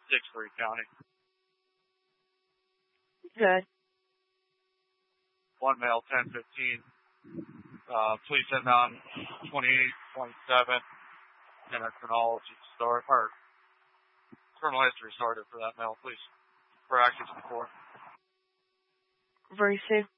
Dixbury County. Good. One male, 1015. Please send on 2827 and a chronology start, or criminal history started for that male, please, for actions before. Very soon.